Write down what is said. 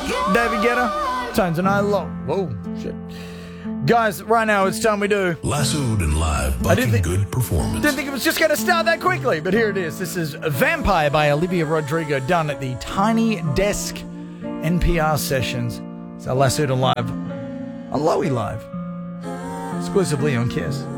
David Guetta, Tones and I Low. Whoa, shit. Guys, right now it's time we do Lassoed and Live, bucking good performance. Didn't think it was just going to start that quickly, but here it is. This is Vampire by Olivia Rodrigo, done at the Tiny Desk NPR sessions. It's our Lassoed and Live on Lowy Live, exclusively on Kiss.